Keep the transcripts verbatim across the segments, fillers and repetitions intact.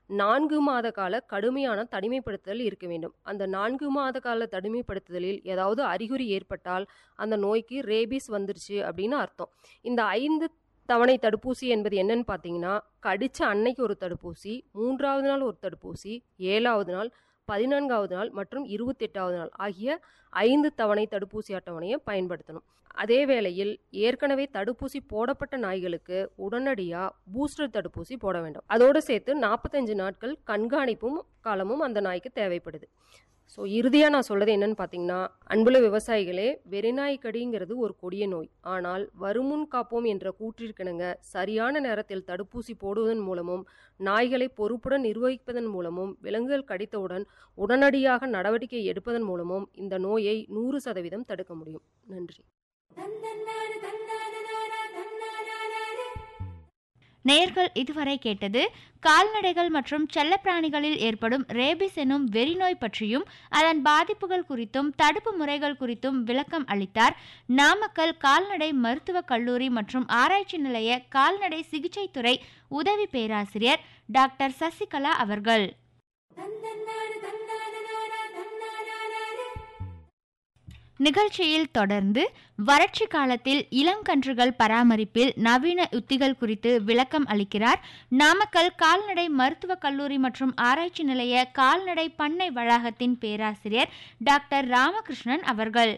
நான்கு மாத கால கடுமையான தனிமைப்படுத்துதல் இருக்க வேண்டும். அந்த நான்கு மாத கால தனிமைப்படுத்துதலில் ஏதாவது அறிகுறி ஏற்பட்டால், அந்த நோய்க்கு ரேபீஸ் வந்துருச்சு அப்படின்னு அர்த்தம். இந்த ஐந்து தவணை தடுப்பூசி என்பது என்னன்னு பார்த்தீங்கன்னா, கடிச்ச அன்னைக்கு ஒரு தடுப்பூசி, மூன்றாவது நாள் ஒரு தடுப்பூசி, ஏழாவது நாள், பதினான்காவது நாள் மற்றும் இருபத்தி எட்டாவது நாள் ஆகிய ஐந்து தவணை தடுப்பூசி அட்டவணையை பயன்படுத்தணும். அதே வேளையில் ஏற்கனவே தடுப்பூசி போடப்பட்ட நாய்களுக்கு உடனடியா பூஸ்டர் தடுப்பூசி போட வேண்டும். அதோடு சேர்த்து நாற்பத்தைந்து நாட்கள் கண்காணிப்பும் காலமும் அந்த நாய்க்கு தேவைப்படுது. ஸோ இறுதியாக நான் சொல்றது என்னன்னு பார்த்தீங்கன்னா, அன்புள்ள விவசாயிகளே, வெறிநாய் கடிங்கிறது ஒரு கொடிய நோய். ஆனால் வருமுன் காப்போம் என்ற கூற்றிற்கிணங்க சரியான நேரத்தில் தடுப்பூசி போடுவதன் மூலமும், நாய்களை பொறுப்புடன் நிர்வகிப்பதன் மூலமும், விலங்குகள் கடித்தவுடன் உடனடியாக நடவடிக்கை எடுப்பதன் மூலமும் இந்த நோயை நூறு சதவீதம் தடுக்க முடியும். நன்றி. நேயர்கள் இதுவரை கேட்டது கால்நடைகள் மற்றும் செல்லப்பிராணிகளில் ஏற்படும் ரேபிஸ் எனும் வெறிநோய் பற்றியும் அதன் பாதிப்புகள் குறித்தும் தடுப்பு முறைகள் குறித்தும் விளக்கம் அளித்தார் நாமக்கல் கால்நடை மருத்துவக் கல்லூரி மற்றும் ஆராய்ச்சி நிலைய கால்நடை சிகிச்சை துறை உதவி பேராசிரியர் டாக்டர் சசிகலா அவர்கள். நிகழ்ச்சியில் தொடர்ந்து வறட்சி காலத்தில் இளங்கன்றுகள் பராமரிப்பில் நவீன உத்திகள் குறித்து விளக்கம் அளிக்கிறார் நாமக்கல் கால்நடை மருத்துவக் கல்லூரி மற்றும் ஆராய்ச்சி நிலைய கால்நடை பண்ணை வளாகத்தின் பேராசிரியர் டாக்டர் ராமகிருஷ்ணன் அவர்கள்.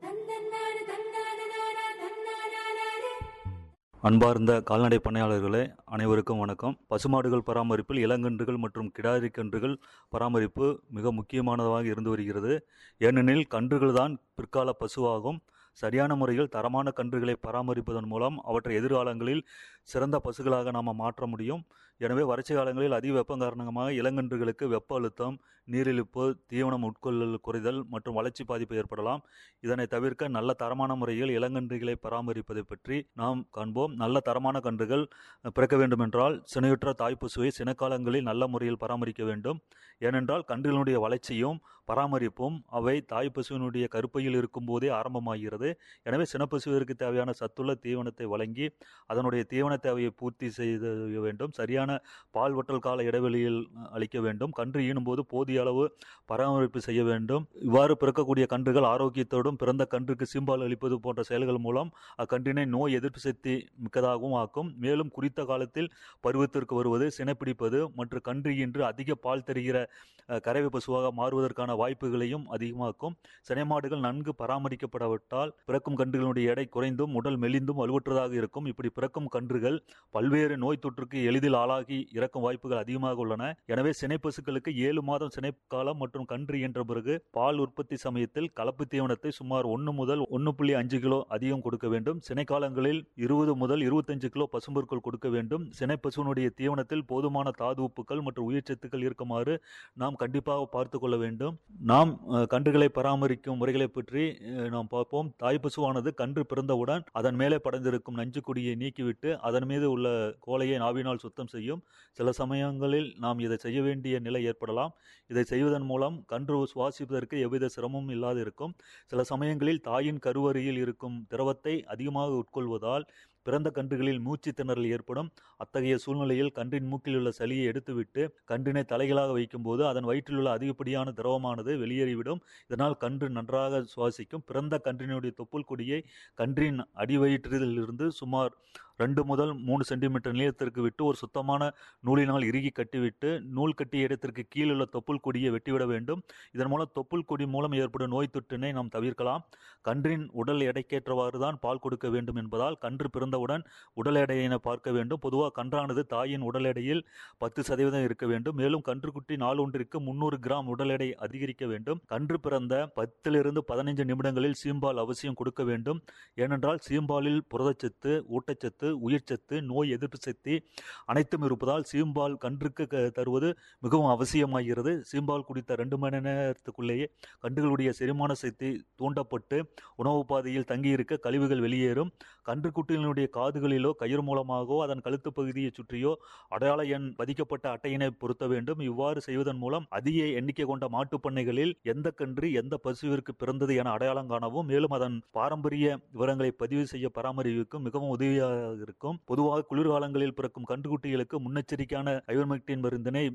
அன்பார்ந்த கால்நடை பண்ணையாளர்களே, அனைவருக்கும் வணக்கம். பசுமாடுகள் பராமரிப்பில் இளங்கன்றுகள் மற்றும் கிடாரி கன்றுகள் பராமரிப்பு மிக முக்கியமானதாக இருந்து வருகிறது. ஏனெனில் கன்றுகள் தான் பிற்கால பசுவாகும். சரியான முறையில் தரமான கன்றுகளை பராமரிப்பதன் மூலம் அவற்றை எதிர்காலங்களில் சிறந்த பசுகளாக நாம் மாற்ற முடியும். எனவே வறட்சி காலங்களில் அதி வெப்பம் காரணமாக இளங்கன்றுகளுக்கு வெப்ப அழுத்தம், நீரிழிப்பு, தீவனம் உட்கொள்ளல் குறைதல் மற்றும் வளர்ச்சி பாதிப்பு ஏற்படலாம். இதனை தவிர்க்க நல்ல தரமான முறையில் இளங்கன்றுகளை பராமரிப்பதை பற்றி நாம் காண்போம். நல்ல தரமான கன்றுகள் பிறக்க வேண்டுமென்றால் சினையுற்ற தாய்ப்பசுவை சினக்காலங்களில் நல்ல முறையில் பராமரிக்க வேண்டும். ஏனென்றால் கன்றுகளுடைய வளர்ச்சியும் பராமரிப்பும் அவை தாய்ப்பசுவினுடைய கருப்பையில் இருக்கும் போதே ஆரம்பமாகிறது. எனவே சினப்பசுவிற்கு தேவையான சத்துள்ள தீவனத்தை வழங்கி அதனுடைய தீவன தேவையை பூர்த்தி செய்ய வேண்டும். சரியான பால் வற்றல் கால இடைவெளியில் அளிக்க வேண்டும். கன்று ஈனும்போது போதிய அளவு பராமரிப்பு செய்ய வேண்டும். இவ்வாறு பிறக்கக்கூடிய கன்றுகள் ஆரோக்கியத்தோடும் பிறந்த கன்றுக்கு சீம்பால் அளிப்பது போன்ற செயல்கள் மூலம் அக்கன்றினை நோய் எதிர்ப்பு சக்தி மிக்கதாகவும் ஆக்கும். மேலும் குறித்த காலத்தில் பருவத்திற்கு வருவது, சினைப்பிடிப்பது மற்றும் கன்று ஈன்று அதிக பால் தருகிற கறவை பசுவாக மாறுவதற்கான வாய்ப்புகளையும் அதிகமாக்கும். சினைமாடுகள் நன்கு பராமரிக்கப்படாவிட்டால் பிறக்கும் கன்றுகளுடைய எடை குறைந்தும் உடல் மெலிந்தும் வலுவற்றதாக இருக்கும். இப்படி பிறக்கும் கன்றுகள் பல்வேறு நோய் தொற்றுக்கு எளிதில் ஆளாகி இறக்கும் வாய்ப்புகள் அதிகமாக உள்ளன. எனவே சினை பசுக்களுக்கு ஏழு மாதம் சினை காலம் மற்றும் கன்று என்ற பிறகு பால் உற்பத்தி சமயத்தில் கலப்பு தீவனத்தை சுமார் ஒன்று முதல் ஒன்று புள்ளி அஞ்சு கிலோ அதிகம் கொடுக்க வேண்டும். சினை காலங்களில் இருபது முதல் இருபத்தஞ்சு கிலோ பசும்பொருட்கள் கொடுக்க வேண்டும். சினை பசுவனுடைய தீவனத்தில் போதுமான தாது உப்புக்கள் மற்றும் உயிர்ச்சத்துக்கள் இருக்குமாறு நாம் கண்டிப்பாக பார்த்து கொள்ள வேண்டும். நாம் கன்றுகளை பராமரிக்கும் முறைகளை பற்றி நாம் பார்ப்போம். தாய் பசுவானது கன்று பிறந்தவுடன் அதன் மேலே படைந்திருக்கும் நஞ்சு கொடியை நீக்கிவிட்டு அதன் மீது உள்ள கோலையை நாவினால் சுத்தம் செய்யும். சில சமயங்களில் நாம் இதை செய்ய வேண்டிய நிலை ஏற்படலாம். இதை செய்வதன் மூலம் கன்று சுவாசிப்பதற்கு எவ்வித சிரமமும் இல்லாது இருக்கும். சில சமயங்களில் தாயின் கருவறையில் இருக்கும் திரவத்தை அதிகமாக உட்கொள்வதால் பிறந்த கன்றுகளில் மூச்சு திணறல் ஏற்படும். அத்தகைய சூழ்நிலையில் கன்றின் மூக்கில் உள்ள சளியை எடுத்துவிட்டு கன்றினை தலைகளாக வைக்கும்போது அதன் வயிற்றில் உள்ள அதிகப்படியான திரவமானது வெளியேறிவிடும். இதனால் கன்று நன்றாக சுவாசிக்கும். பிறந்த கன்றினுடைய தொப்புள் கொடியை கன்றின் அடிவயிற்றிலிருந்து சுமார் ரெண்டு முதல் மூணு சென்டிமீட்டர் நீளத்திற்கு விட்டு ஒரு சுத்தமான நூலினால் இறுகி கட்டிவிட்டு நூல் கட்டிய இடத்திற்கு கீழுள்ள தொப்புள் கொடியை வெட்டிவிட வேண்டும். இதன் மூலம் தொப்புள் கொடி மூலம் ஏற்படும் நோய் தொற்றினை நாம் தவிர்க்கலாம். கன்றின் உடல் எடைக்கேற்றவாறு தான் பால் கொடுக்க வேண்டும் என்பதால் கன்று பிறந்தவுடன் உடல் எடையினை பார்க்க வேண்டும். பொதுவாக கன்றானது தாயின் உடல் எடையில் பத்து சதவீதம் இருக்க வேண்டும். மேலும் கன்றுக்குட்டி நாள் ஒன்றிற்கு முன்னூறு கிராம் உடல் எடை அதிகரிக்க வேண்டும். கன்று பிறந்த பத்திலிருந்து பதினைஞ்சு நிமிடங்களில் சீம்பால் அவசியம் கொடுக்க வேண்டும். ஏனென்றால் சீம்பாலில் புரதச்சத்து, ஊட்டச்சத்து, உயிர்ச்சத்து, நோய் எதிர்ப்பு சக்தி அனைத்தும் இருப்பதால் சீம்பால் கன்றுக்கு தருவது மிகவும் அவசியமாகிறது. சீம்பால் குடித்த ரெண்டு மணி நேரத்துக்குள்ளேயே கன்றுகளுடைய செரிமான சக்தி தூண்டப்பட்டு உணவு பாதையில் தங்கியிருக்க கழிவுகள் வெளியேறும். கன்றுக்குட்டிகளுடைய காதுகளிலோ கயிறு மூலமாகவோ அதன் கழுத்து பகுதியை சுற்றியோ அடையாள எண் பதிக்கப்பட்ட அட்டையினை பொருத்த வேண்டும். இவ்வாறு செய்வதன் மூலம் அதிக எண்ணிக்கை கொண்ட மாட்டுப் பண்ணைகளில் எந்த கன்று எந்த பசுவிற்கு பிறந்தது என அடையாளம் காணவும் மேலும் அதன் பாரம்பரிய விவரங்களை பதிவு செய்ய பராமரிப்புக்கும் மிகவும் உதவியாக இருக்கும். பொதுவாக குளிர்காலங்களில் பிறக்கும் கன்றுக்குட்டிகளுக்கு முன்னெச்சரிக்கையான ஐவர்மெக்டின் மருந்தினை